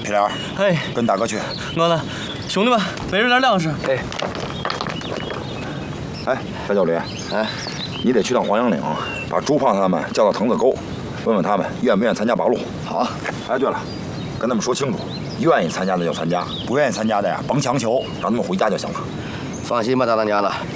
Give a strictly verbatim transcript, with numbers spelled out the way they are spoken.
皮莲， 哎， 跟大哥去。 我呢，兄弟们，每人点粮食。 哎， 哎，白教练，哎，你得去趟黄杨岭，把朱胖他们叫到藤子沟，问问他们愿不愿意参加八路。 好啊。 哎，对了，跟他们说清楚，愿意参加的就参加，不愿意参加的呀，甭强求，让他们回家就行了。 放心吧，大当家了，